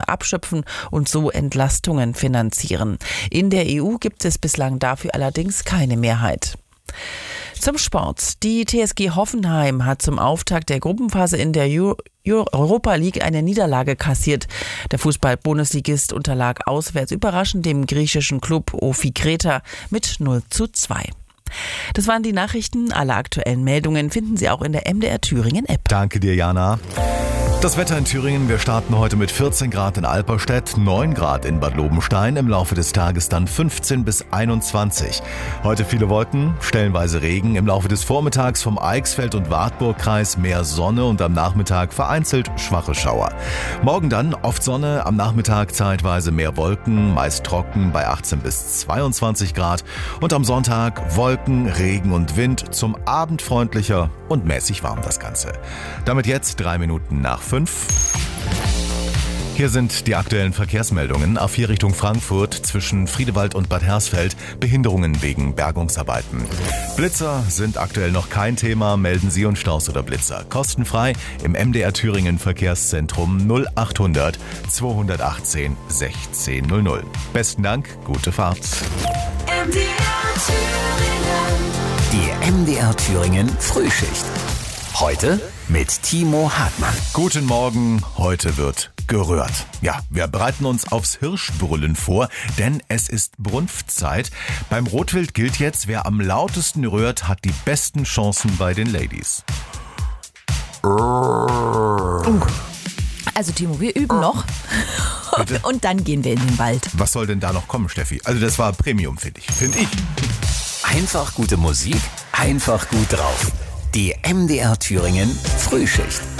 abschöpfen und so Entlastungen finanzieren. In der EU gibt es bislang dafür allerdings keine Mehrheit. Zum Sport. Die TSG Hoffenheim hat zum Auftakt der Gruppenphase in der Europa League eine Niederlage kassiert. Der Fußball-Bundesligist unterlag auswärts überraschend dem griechischen Klub Ofi Kreta mit 0:2. Das waren die Nachrichten. Alle aktuellen Meldungen finden Sie auch in der MDR Thüringen App. Danke dir, Jana. Das Wetter in Thüringen, wir starten heute mit 14 Grad in Alperstedt, 9 Grad in Bad Lobenstein, im Laufe des Tages dann 15 bis 21. Heute viele Wolken, stellenweise Regen, im Laufe des Vormittags vom Eichsfeld- und Wartburgkreis mehr Sonne und am Nachmittag vereinzelt schwache Schauer. Morgen dann oft Sonne, am Nachmittag zeitweise mehr Wolken, meist trocken bei 18 bis 22 Grad und am Sonntag Wolken, Regen und Wind, zum Abend freundlicher und mäßig warm das Ganze. Damit jetzt 3 Minuten nach 5. Hier sind die aktuellen Verkehrsmeldungen. A4 Richtung Frankfurt zwischen Friedewald und Bad Hersfeld. Behinderungen wegen Bergungsarbeiten. Blitzer sind aktuell noch kein Thema. Melden Sie uns Staus oder Blitzer. Kostenfrei im MDR Thüringen Verkehrszentrum 0800 218 1600. Besten Dank, gute Fahrt. Die MDR Thüringen Frühschicht. Heute mit Timo Hartmann. Guten Morgen, heute wird gerührt. Ja, wir bereiten uns aufs Hirschbrüllen vor, denn es ist Brunftzeit. Beim Rotwild gilt jetzt, wer am lautesten rührt, hat die besten Chancen bei den Ladies. Also Timo, wir üben noch. Bitte? Und dann gehen wir in den Wald. Was soll denn da noch kommen, Steffi? Also das war Premium, finde ich. Einfach gute Musik, einfach gut drauf. Die MDR Thüringen Frühschicht.